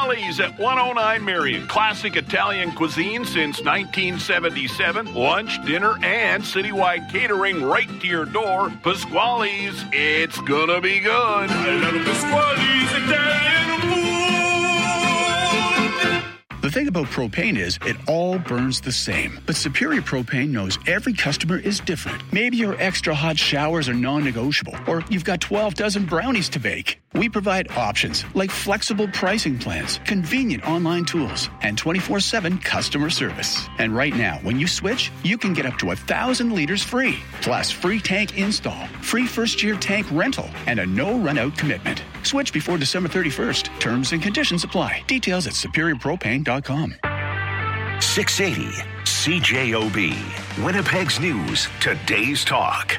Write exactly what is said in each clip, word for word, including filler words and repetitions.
Pasquale's at one oh nine Marion. Classic Italian cuisine since nineteen seventy-seven. Lunch, dinner, and citywide catering right to your door. Pasquale's, it's gonna be good. I love Pasquale's Italian food. The thing about propane is it all burns the same. But Superior Propane knows every customer is different. Maybe your extra hot showers are non-negotiable, or you've got twelve dozen brownies to bake. We provide options like flexible pricing plans, convenient online tools, and twenty-four seven customer service. And right now, when you switch, you can get up to one thousand liters free. Plus, free tank install, free first-year tank rental, and a no-run-out commitment. Switch before December thirty-first. Terms and conditions apply. Details at superior propane dot com. six eighty C J O B. Winnipeg's News. Today's Talk.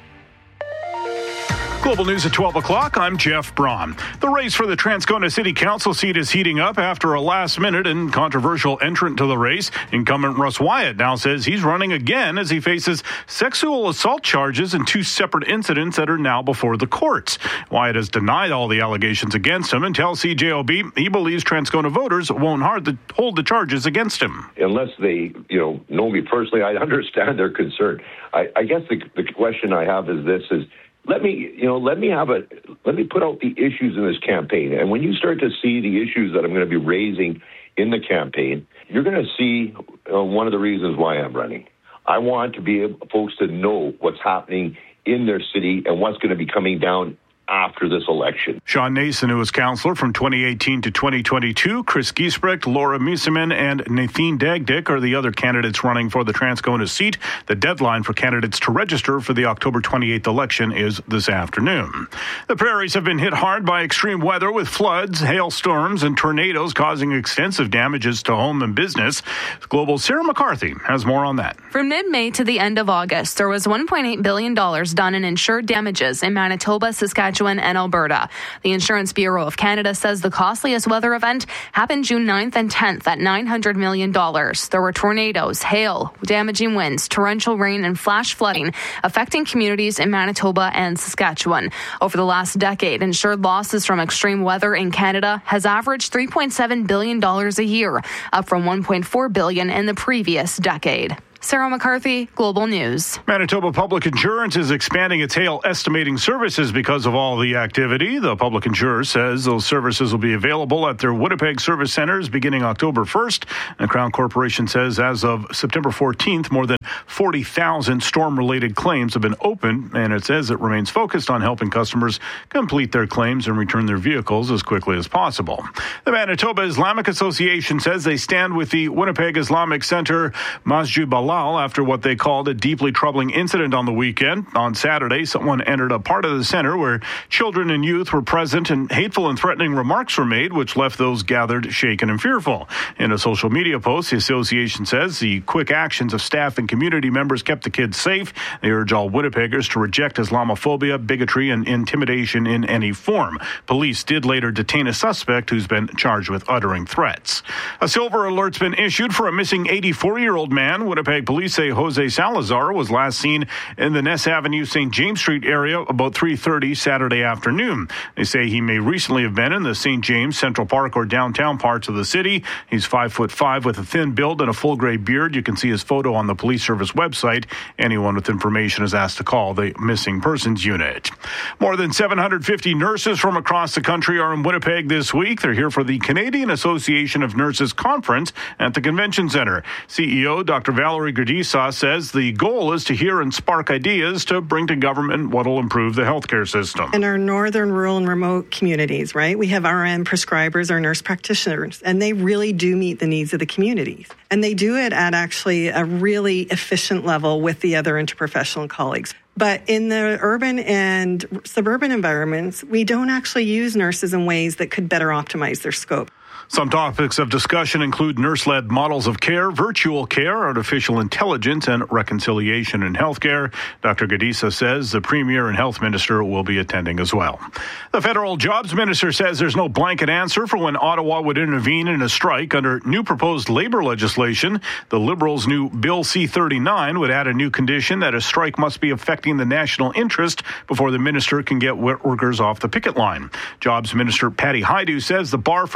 Global News at twelve o'clock. I'm Jeff Braun. The race for the Transcona City Council seat is heating up after a last-minute and controversial entrant to the race. Incumbent Russ Wyatt now says he's running again as he faces sexual assault charges in two separate incidents that are now before the courts. Wyatt has denied all the allegations against him and tells C J O B he believes Transcona voters won't hard the, hold the charges against him. Unless they, you know, know me personally, I understand their concern. I, I guess the, the question I have is this: is Let me, you know, let me have a, let me put out the issues in this campaign. And when you start to see the issues that I'm going to be raising in the campaign, you're going to see uh, one of the reasons why I'm running. I want to be able, folks to know what's happening in their city and what's going to be coming down after this election. Sean Nason, who was councillor from twenty eighteen to twenty twenty-two, Chris Giesbrecht, Laura Museman, and Nathine Dagdick are the other candidates running for the Transcona seat. The deadline for candidates to register for the October twenty-eighth election is this afternoon. The prairies have been hit hard by extreme weather with floods, hailstorms, and tornadoes causing extensive damages to home and business. Global's Sarah McCarthy has more on that. From mid-May to the end of August, there was one point eight billion dollars done in insured damages in Manitoba, Saskatchewan, and Alberta. The Insurance Bureau of Canada says the costliest weather event happened June ninth and tenth at nine hundred million dollars. There were tornadoes, hail, damaging winds, torrential rain, and flash flooding affecting communities in Manitoba and Saskatchewan. Over the last decade, insured losses from extreme weather in Canada has averaged three point seven billion dollars a year, up from one point four billion dollars in the previous decade. Sarah McCarthy, Global News. Manitoba Public Insurance is expanding its hail estimating services because of all the activity. The public insurer says those services will be available at their Winnipeg service centers beginning October first. The Crown Corporation says as of September fourteenth, more than forty thousand storm-related claims have been opened, and it says it remains focused on helping customers complete their claims and return their vehicles as quickly as possible. The Manitoba Islamic Association says they stand with the Winnipeg Islamic Center Masjid Balal after what they called a deeply troubling incident on the weekend. On Saturday, someone entered a part of the center where children and youth were present and hateful and threatening remarks were made, which left those gathered shaken and fearful. In a social media post, the association says the quick actions of staff and community members kept the kids safe. They urge all Winnipeggers to reject Islamophobia, bigotry, and intimidation in any form. Police did later detain a suspect who's been charged with uttering threats. A silver alert's been issued for a missing eighty-four-year-old man. Winnipeg police say Jose Salazar was last seen in the Ness Avenue, Saint James Street area about three thirty Saturday afternoon. They say he may recently have been in the Saint James, Central Park, or downtown parts of the city. He's five foot five with a thin build and a full gray beard. You can see his photo on the police service website. Anyone with information is asked to call the missing persons unit. More than seven hundred fifty nurses from across the country are in Winnipeg this week. They're here for the Canadian Association of Nurses Conference at the Convention Centre. C E O Doctor Valerie Gardisa says the goal is to hear and spark ideas to bring to government what will improve the healthcare system. In our northern, rural, and remote communities, right, we have R N prescribers or nurse practitioners, and they really do meet the needs of the communities. And they do it at actually a really efficient level with the other interprofessional colleagues. But in the urban and suburban environments, we don't actually use nurses in ways that could better optimize their scope. Some topics of discussion include nurse-led models of care, virtual care, artificial intelligence, and reconciliation in healthcare. Doctor Gardisa says the Premier and Health Minister will be attending as well. The Federal Jobs Minister says there's no blanket answer for when Ottawa would intervene in a strike under new proposed labor legislation. The Liberals' new Bill C thirty-nine would add a new condition that a strike must be affecting the national interest before the minister can get workers off the picket line. Jobs Minister Patty Hajdu says the bar for national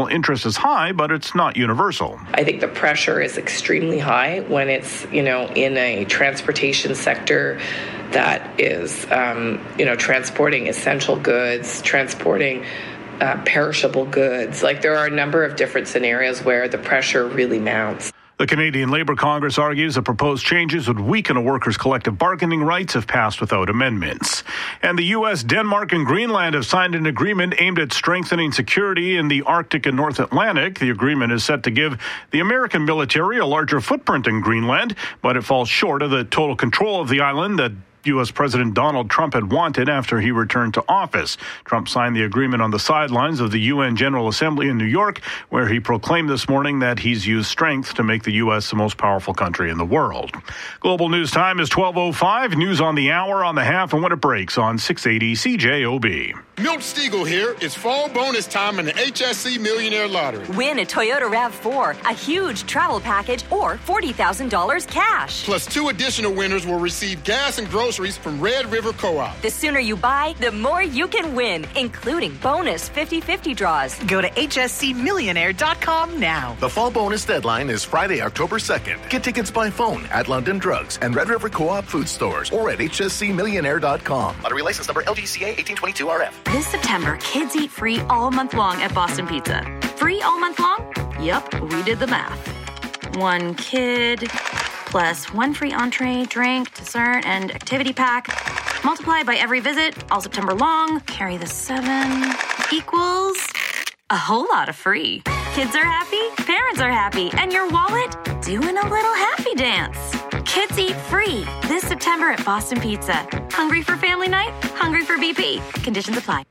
national interest is high, but it's not universal. I think the pressure is extremely high when it's, you know, in a transportation sector that is, um, you know, transporting essential goods, transporting uh, perishable goods. Like, there are a number of different scenarios where the pressure really mounts. The Canadian Labour Congress argues the proposed changes would weaken a workers' collective bargaining rights if passed without amendments. And the U S, Denmark, and Greenland have signed an agreement aimed at strengthening security in the Arctic and North Atlantic. The agreement is set to give the American military a larger footprint in Greenland, but it falls short of the total control of the island that U S. President Donald Trump had wanted after he returned to office. Trump signed the agreement on the sidelines of the U N General Assembly in New York, where he proclaimed this morning that he's used strength to make the U S the most powerful country in the world. Global News Time is twelve oh five. News on the hour, on the half, and when it breaks on six eighty C J O B. Milt Stegall here. It's fall bonus time in the H S C Millionaire Lottery. Win a Toyota RAV four, a huge travel package, or forty thousand dollars cash. Plus, two additional winners will receive gas and groceries from Red River Co-op. The sooner you buy, the more you can win, including bonus fifty-fifty draws. Go to H S C millionaire dot com now. The fall bonus deadline is Friday, October second. Get tickets by phone at London Drugs and Red River Co-op food stores or at H S C millionaire dot com. Lottery license number L G C A eighteen twenty-two R F. This September, kids eat free all month long at Boston Pizza. Free all month long? Yep, we did the math. One kid plus one free entree, drink, dessert, and activity pack. Multiply by every visit, all September long. Carry the seven equals a whole lot of free. Kids are happy, parents are happy, and your wallet doing a little happy dance. Kids eat free this September at Boston Pizza. Hungry for family night? Hungry for B P. Conditions apply.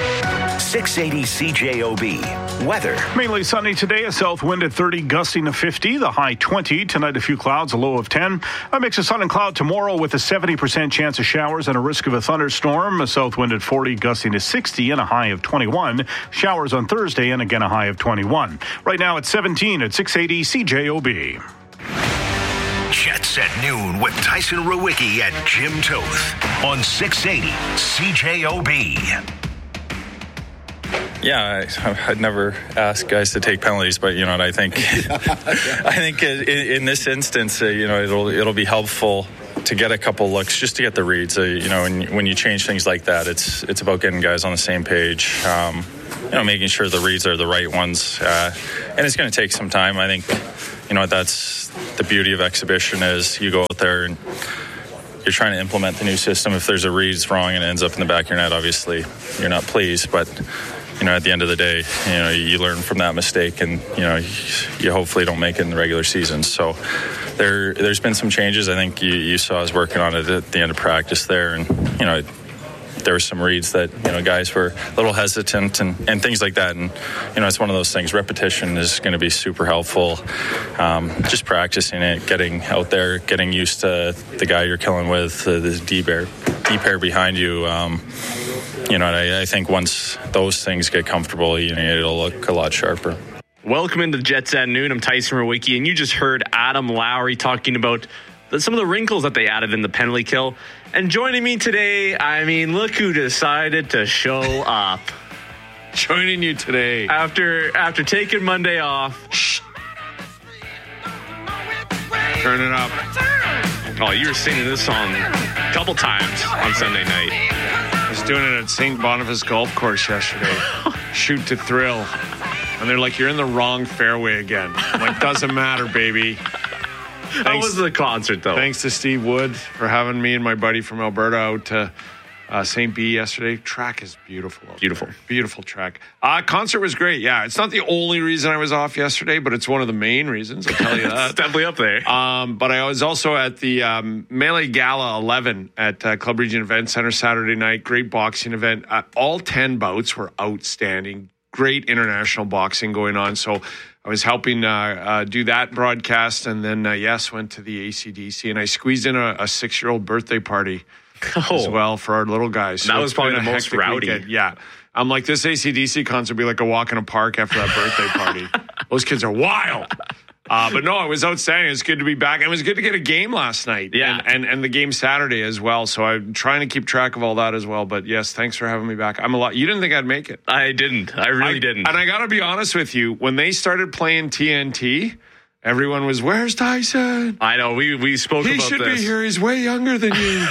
six eighty C J O B. Weather. Mainly sunny today, a south wind at thirty, gusting to fifty, the high twenty. Tonight, a few clouds, a low of ten. A mix of sun and cloud tomorrow with a seventy percent chance of showers and a risk of a thunderstorm. A south wind at forty, gusting to sixty, and a high of twenty-one. Showers on Thursday, and again a high of twenty-one. Right now, it's seventeen at six eighty C J O B. Jets at noon with Tyson Rowicki and Jim Toth on six eighty C J O B. Yeah, I, I'd never ask guys to take penalties, but you know what I think. I think in, in this instance, uh, you know, it'll it'll be helpful to get a couple looks just to get the reads. Uh, you know, when when you change things like that, it's it's about getting guys on the same page. Um, you know, making sure the reads are the right ones, uh, and it's going to take some time. I think, you know, that's the beauty of exhibition is you go out there and you're trying to implement the new system. If there's a read's wrong and it ends up in the back of your net, obviously you're not pleased, but you know, at the end of the day, you know, you learn from that mistake, and you know, you hopefully don't make it in the regular season. So there, there's been some changes. I think you, you saw us working on it at the end of practice there, and you know, there were some reads that you know guys were a little hesitant and, and things like that. And you know, it's one of those things. Repetition is going to be super helpful. Um, just practicing it, getting out there, getting used to the guy you're killing with, uh, the D pair, D pair behind you. Um, You know, I, I think once those things get comfortable, you know, it'll look a lot sharper. Welcome into Jets at Noon. I'm Tyson Rowicki, and you just heard Adam Lowry talking about the, some of the wrinkles that they added in the penalty kill. And joining me today, I mean, look who decided to show up. Joining you today after after taking Monday off. Shh. Turn it up. Oh, you were singing this song a couple times on Sunday night. I was doing it at Saint Boniface Golf Course yesterday. Shoot to thrill. And they're like, you're in the wrong fairway again. I'm like, doesn't matter, baby. Thanks, How was the concert, though? Thanks to Steve Wood for having me and my buddy from Alberta out to uh, Saint B yesterday. Track is beautiful. Beautiful. There. Beautiful track. Uh, concert was great. Yeah, it's not the only reason I was off yesterday, but it's one of the main reasons. I'll tell you that. It's definitely up there. Um, but I was also at the um, Melee Gala eleven at uh, Club Region Event Center Saturday night. Great boxing event. Uh, all ten bouts were outstanding. Great international boxing going on. So I was helping uh, uh, do that broadcast, and then, uh, yes, went to the A C D C, and I squeezed in a, a six-year-old birthday party oh. as well for our little guys. So that was probably the most rowdy. Weekend. Yeah. I'm like, this A C D C concert would be like a walk in a park after that birthday party. Those kids are wild. Uh, but no, it was outstanding. It was good to be back. It was good to get a game last night. Yeah. And, and, and the game Saturday as well. So I'm trying to keep track of all that as well. But yes, thanks for having me back. I'm a lot. You didn't think I'd make it. I didn't. I really I, didn't. And I got to be honest with you. When they started playing T N T, everyone was, where's Tyson? I know. We we spoke he about this. He should be here. He's way younger than you.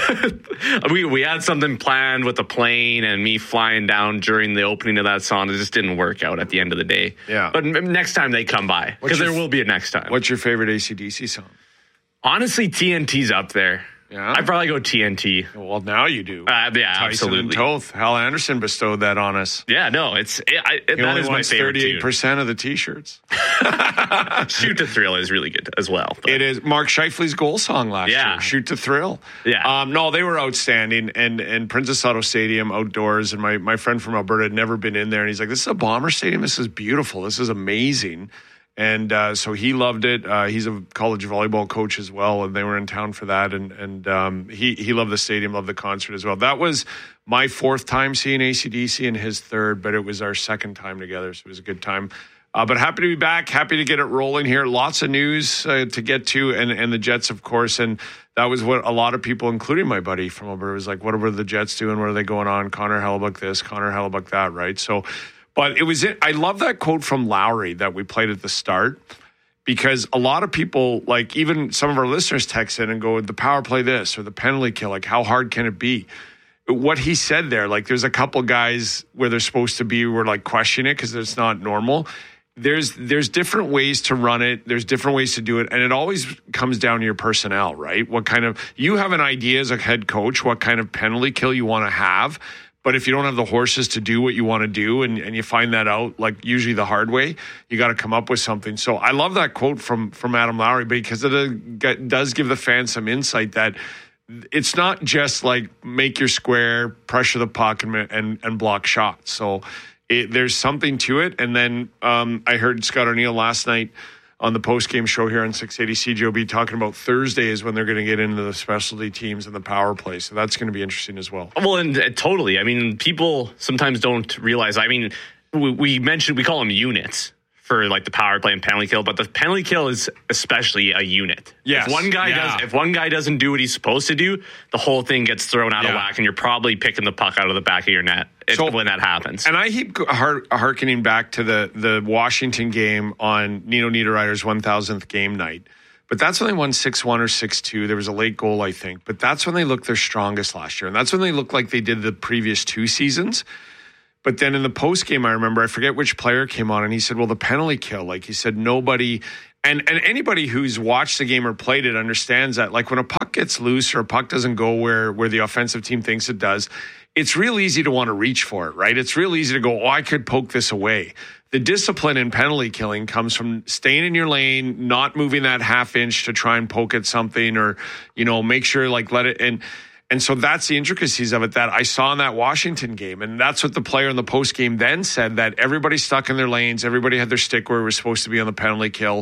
we we had something planned with the plane and me flying down during the opening of that song. It just didn't work out at the end of the day. Yeah. But next time they come by, because there will be a next time. What's your favorite A C D C song? Honestly, T N T's up there. Yeah, I'd probably go T N T. Well, now you do. Uh, yeah, Tyson absolutely. And Toth. Hal Anderson bestowed that on us. Yeah, no, it's it, I, it, he that only is my wants favorite thirty-eight percent of the T-shirts. Shoot to Thrill is really good as well. But. It is Mark Scheifele's goal song last yeah. year. Shoot to Thrill. Yeah. Um, no, they were outstanding. And and Princess Auto Stadium outdoors. And my my friend from Alberta had never been in there, and he's like, "This is a Bomber Stadium. This is beautiful. This is amazing." And uh, so he loved it. Uh, he's a college volleyball coach as well, and they were in town for that. And and um, he he loved the stadium, loved the concert as well. That was my fourth time seeing A C D C and his third, but it was our second time together, so it was a good time. Uh, but happy to be back, happy to get it rolling here. Lots of news uh, to get to, and and the Jets, of course. And that was what a lot of people, including my buddy from Alberta, was like, what are the Jets doing? What are they going on? Connor Hellebuck this, Connor Hellebuck that, right? So... But it was it. I love that quote from Lowry that we played at the start, because a lot of people, like even some of our listeners, text in and go, the power play this or the penalty kill, like how hard can it be? What he said there, like there's a couple guys where they're supposed to be, we're like questioning it because it's not normal. There's there's different ways to run it. There's different ways to do it. And it always comes down to your personnel, right? What kind of, you have an idea as a head coach, what kind of penalty kill you want to have. But if you don't have the horses to do what you want to do, and, and you find that out, like usually the hard way, you got to come up with something. So I love that quote from from Adam Lowry, because it does give the fans some insight that it's not just like make your square, pressure the puck, and and, and block shots. So it, there's something to it. And then um, I heard Scott O'Neill last night on the post-game show here on six eighty C J O B talking about Thursday is when they're going to get into the specialty teams and the power play. So that's going to be interesting as well. Well, and uh, totally. I mean, people sometimes don't realize, I mean, we, we mentioned, we call them units for like the power play and penalty kill, but the penalty kill is especially a unit. Yes. If one guy yeah. does, if one guy doesn't do what he's supposed to do, the whole thing gets thrown out yeah. of whack, and you're probably picking the puck out of the back of your net if, so, when that happens. And I keep har- hearkening back to the the Washington game on Nino Niederreiter's one thousandth game night. But that's when they won six one or six two. There was a late goal, I think. But that's when they looked their strongest last year. And that's when they looked like they did the previous two seasons. But then in the post game, I remember, I forget which player came on, and he said, well, the penalty kill, like he said, nobody, and, and anybody who's watched the game or played it understands that, like when a puck gets loose or a puck doesn't go where, where the offensive team thinks it does, it's real easy to want to reach for it, right? It's real easy to go, oh, I could poke this away. The discipline in penalty killing comes from staying in your lane, not moving that half inch to try and poke at something, or, you know, make sure, like, let it, and, And so that's the intricacies of it that I saw in that Washington game. And that's what the player in the post game then said, that everybody stuck in their lanes. Everybody had their stick where it was supposed to be on the penalty kill.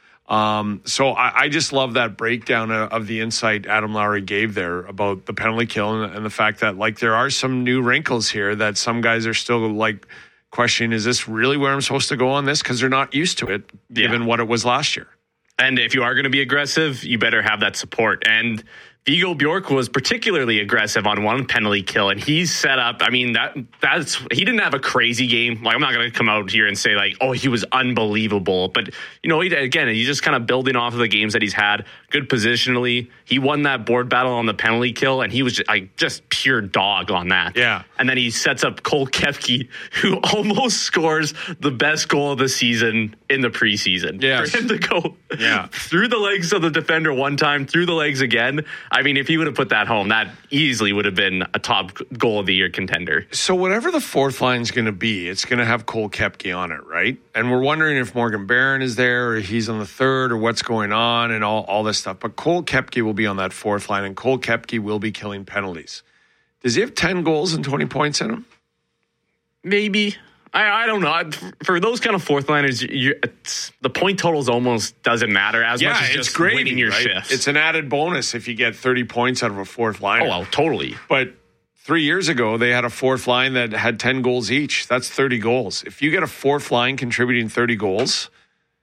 Um, so I, I just love that breakdown of, of the insight Adam Lowry gave there about the penalty kill, and, and the fact that, like, there are some new wrinkles here that some guys are still like questioning, is this really where I'm supposed to go on this? Because they're not used to it, given yeah. what it was last year. And if you are going to be aggressive, you better have that support. And Viggo Bjork was particularly aggressive on one penalty kill, and he's set up. I mean, that that's he didn't have a crazy game. Like, I'm not going to come out here and say like, oh, he was unbelievable. But you know, he, again, he's just kind of building off of the games that he's had. Good positionally, he won that board battle on the penalty kill, and he was just, like just pure dog on that. Yeah. And then he sets up Cole Koepke, who almost scores the best goal of the season in the preseason. Yes. For him to go yeah. through the legs of the defender one time, through the legs again. I mean, if he would have put that home, that easily would have been a top goal of the year contender. So whatever the fourth line is going to be, it's going to have Cole Koepke on it, right? And we're wondering if Morgan Barron is there, or he's on the third, or what's going on, and all, all this stuff. But Cole Koepke will be on that fourth line, and Cole Koepke will be killing penalties. Does he have ten goals and twenty points in him? Maybe. I, I don't know. For those kind of fourth liners, you, it's, the point totals almost doesn't matter as yeah, much as it's just gravy, winning your right? shifts. It's an added bonus if you get thirty points out of a fourth liner. Oh, well, totally. But three years ago, they had a fourth line that had ten goals each. That's thirty goals. If you get a fourth line contributing thirty goals,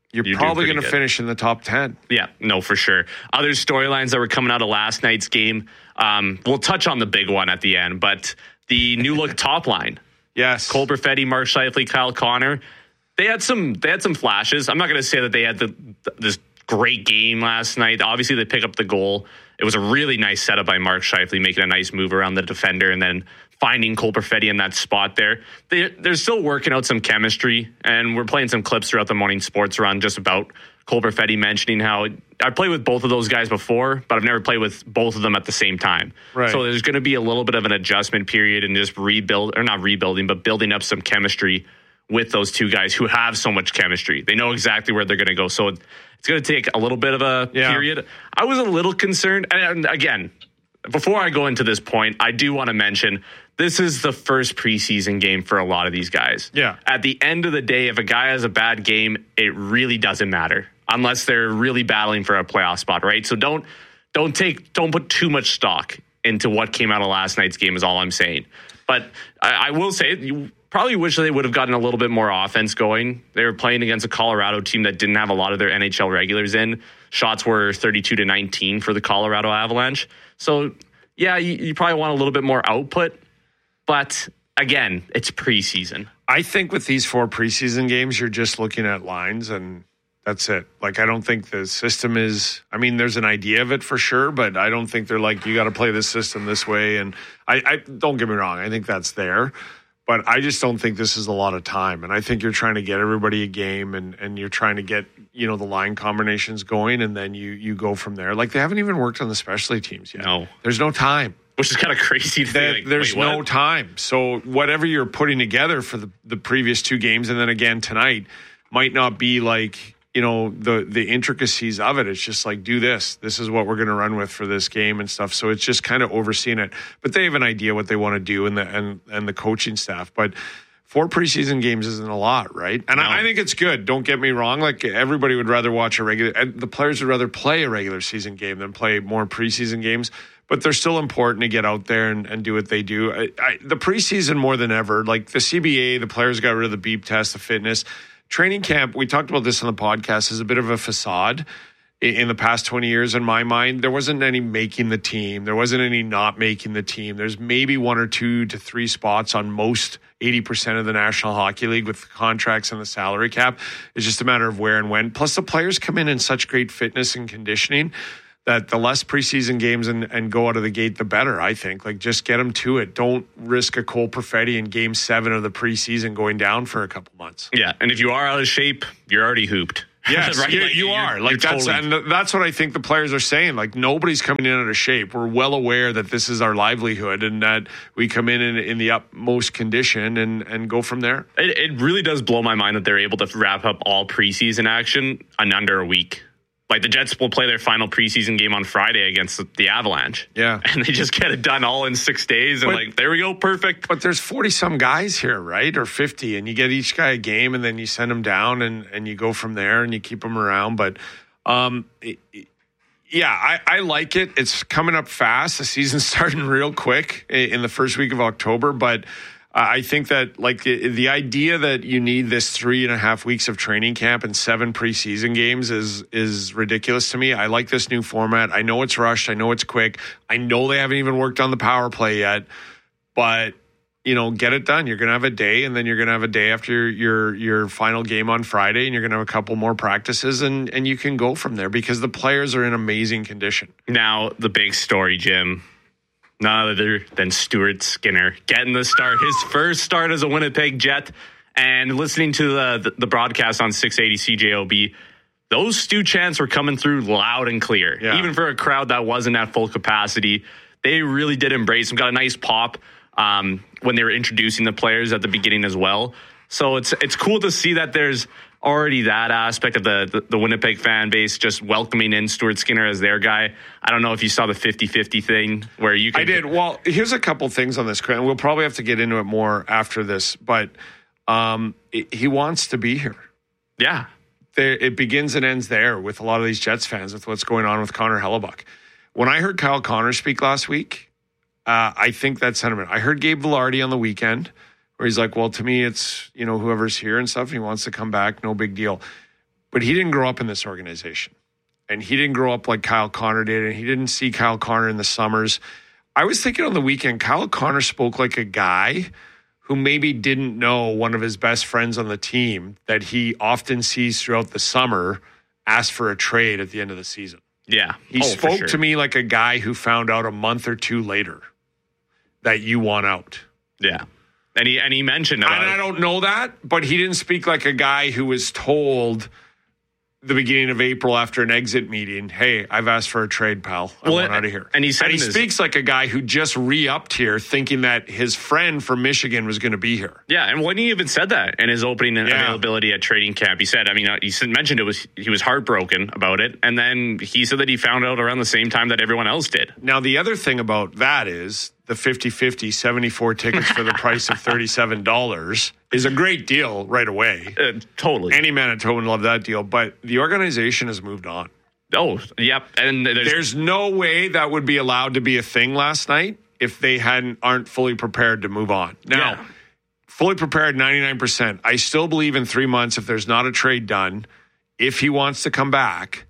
you're, you're probably going to good. finish in the top ten. Yeah, no, for sure. Other storylines that were coming out of last night's game, um, we'll touch on the big one at the end, but the new look top line. Yes. Cole Perfetti, Mark Scheifele, Kyle Connor. They had some they had some flashes. I'm not going to say that they had the this great game last night. Obviously, they pick up the goal. It was a really nice setup by Mark Scheifele, making a nice move around the defender and then finding Cole Perfetti in that spot there. They, they're still working out some chemistry, and we're playing some clips throughout the morning sports run just about Cole Perfetti mentioning how I played with both of those guys before, but I've never played with both of them at the same time. Right. So there's going to be a little bit of an adjustment period and just rebuild, or not rebuilding, but building up some chemistry with those two guys who have so much chemistry. They know exactly where they're going to go. So it's going to take a little bit of a yeah. period. I was a little concerned. And again, before I go into this point, I do want to mention this is the first preseason game for a lot of these guys. Yeah. At the end of the day, if a guy has a bad game, it really doesn't matter unless they're really battling for a playoff spot, right? So don't don't take don't put too much stock into what came out of last night's game is all I'm saying. But I, I will say you probably wish they would have gotten a little bit more offense going. They were playing against a Colorado team that didn't have a lot of their N H L regulars in. Shots were thirty-two to nineteen for the Colorado Avalanche. So, yeah, you, you probably want a little bit more output. But, again, it's preseason. I think with these four preseason games, you're just looking at lines and that's it. Like, I don't think the system is, I mean, there's an idea of it for sure, but I don't think they're like, you got to play this system this way. And I, I don't get me wrong. I think that's there. But I just don't think this is a lot of time. And I think you're trying to get everybody a game and, and you're trying to get, you know, the line combinations going and then you you go from there. Like they haven't even worked on the specialty teams yet. No. There's no time. Which is kind of crazy to There- think. Like, there's wait, no what? time. So whatever you're putting together for the, the previous two games and then again tonight might not be like, you know, the the intricacies of it. It's just like, do this. This is what we're going to run with for this game and stuff. So it's just kind of overseeing it. But they have an idea what they want to do and the and, and the coaching staff. But four preseason games isn't a lot, right? And No. I, I think it's good. Don't get me wrong. Like everybody would rather watch a regular, and the players would rather play a regular season game than play more preseason games. But they're still important to get out there and, and do what they do. I, I, the preseason more than ever, like the C B A, the players got rid of the beep test, the fitness. Training camp, we talked about this on the podcast, is a bit of a facade in, in the past twenty years in my mind. There wasn't any making the team. There wasn't any not making the team. There's maybe one or two to three spots on most eighty percent of the National Hockey League with the contracts and the salary cap. It's just a matter of where and when. Plus the players come in in such great fitness and conditioning that the less preseason games and, and go out of the gate, the better, I think. Like, just get them to it. Don't risk a Cole Perfetti in game seven of the preseason going down for a couple months. Yeah, and if you are out of shape, you're already hooped. Yes, right? you, Like, you you're- are. Like, you're that's totally- and that's what I think the players are saying. Like, nobody's coming in out of shape. We're well aware that this is our livelihood and that we come in in, in the utmost condition and, and go from there. It, it really does blow my mind that they're able to wrap up all preseason action in under a week. Like the Jets will play their final preseason game on Friday against the, the Avalanche. Yeah. And they just get it done all in six days. And But- like, there we go. Perfect. But there's forty-some guys here, right? Or fifty, and you get each guy a game, and then you send them down, and, and you go from there, and you keep them around. But, um, it, it- yeah, I, I like it. It's coming up fast. The season's starting real quick i- in the first week of October, but I think that like the, the idea that you need this three and a half weeks of training camp and seven preseason games is is ridiculous to me. I like this new format. I know it's rushed. I know it's quick. I know they haven't even worked on the power play yet, but you know, get it done. You're going to have a day, and then you're going to have a day after your, your your final game on Friday, and you're going to have a couple more practices, and and you can go from there because the players are in amazing condition. Now, the big story, Jim. None other than Stuart Skinner getting the start, his first start as a Winnipeg Jet. And listening to the, the, the broadcast on six eighty C J O B, those Stu chants were coming through loud and clear. Yeah. Even for a crowd that wasn't at full capacity, they really did embrace him. Got a nice pop um, when they were introducing the players at the beginning as well. So it's it's cool to see that there's already that aspect of the, the, the Winnipeg fan base just welcoming in Stuart Skinner as their guy. I don't know if you saw the fifty-fifty thing where you could... I did. Well, here's a couple things on this, and we'll probably have to get into it more after this, but um, it, he wants to be here. Yeah. There, it begins and ends there with a lot of these Jets fans with what's going on with Connor Hellebuck. When I heard Kyle Connor speak last week, uh, I think that sentiment. I heard Gabe Velarde on the weekend where he's like, well, to me, it's, you know, whoever's here and stuff, he wants to come back, no big deal. but he didn't grow up in this organization. And he didn't grow up like Kyle Connor did, and he didn't see Kyle Connor in the summers. I was thinking on the weekend, Kyle Connor spoke like a guy who maybe didn't know one of his best friends on the team that he often sees throughout the summer ask for a trade at the end of the season. Yeah. He oh, spoke sure. to me like a guy who found out a month or two later that you want out. Yeah. And he, and he mentioned about And I don't know that, but he didn't speak like a guy who was told the beginning of April after an exit meeting, hey, I've asked for a trade, pal. I well, want out of here. And he, said and he his, speaks like a guy who just re-upped here thinking that his friend from Michigan was going to be here. Yeah, and when he even said that in his opening Yeah. availability at training camp, he said, I mean, he said, mentioned it was he was heartbroken about it, and then he said that he found out around the same time that everyone else did. Now, the other thing about that is the fifty-fifty, seventy-four tickets for the price of thirty-seven dollars is a great deal right away. Uh, totally. Any Manitoban loved that deal, but the organization has moved on. Oh, yep. And there's, there's no way that would be allowed to be a thing last night if they hadn't aren't fully prepared to move on. Now, yeah. fully prepared ninety-nine percent. I still believe in three months if there's not a trade done, if he wants to come back,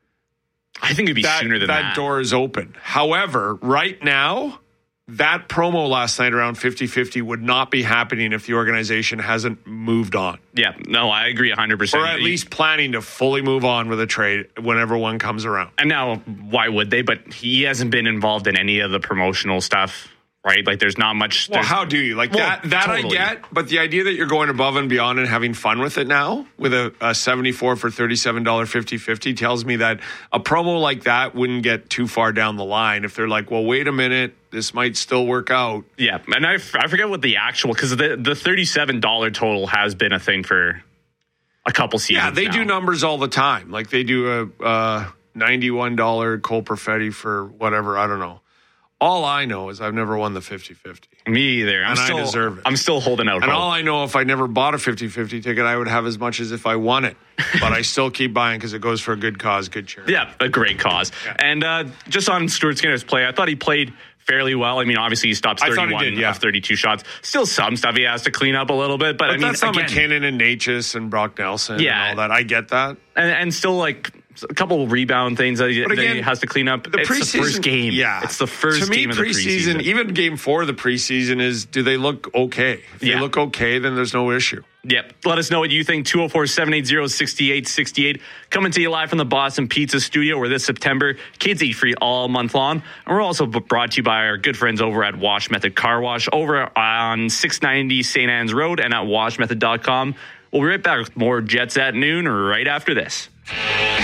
I think it'd be that, sooner than that. That door is open. However, right now, that promo last night around fifty-fifty would not be happening if the organization hasn't moved on. Yeah, no, I agree one hundred percent. Or at least planning to fully move on with a trade whenever one comes around. And now, why would they? But he hasn't been involved in any of the promotional stuff, right? Like, there's not much. Well, how do you? Like, well, that That totally. I get, but the idea that you're going above and beyond and having fun with it now with a, a seventy-four for thirty-seven dollars fifty-fifty tells me that a promo like that wouldn't get too far down the line if they're like, well, wait a minute, this might still work out. Yeah, and I, I forget what the actual, because the, the thirty-seven dollars total has been a thing for a couple seasons Yeah, they now. do numbers all the time. Like, they do a uh, ninety-one dollars Cole Perfetti for whatever, I don't know. All I know is I've never won the fifty-fifty. Me either. I'm and still, I deserve it. I'm still holding out And hope. all I know, if I never bought a fifty-fifty ticket, I would have as much as if I won it. But I still keep buying because it goes for a good cause, good charity. Yeah, a great cause. Yeah. And uh, just on Stuart Skinner's play, I thought he played fairly well. I mean, obviously he stops thirty-one he did, yeah. of thirty-two shots. Still some stuff he has to clean up a little bit. But, But I mean, that's not again, McKinnon and Natchez and Brock Nelson Yeah. and all that. I get that. And, and still, like, a couple rebound things that he, But again, that he has to clean up. The it's preseason, the first game. Yeah. It's the first to me, game of the preseason. Even game four of the preseason is, do they look okay? If Yeah. they look okay, then there's no issue. Yep. Let us know what you think. two oh four, seven eight zero, six eight six eight. Coming to you live from the Boston Pizza Studio, where this September, kids eat free all month long. And we're also brought to you by our good friends over at Wash Method Car Wash over on six ninety Saint Anne's Road and at wash method dot com. We'll be right back with more Jets at noon right after this.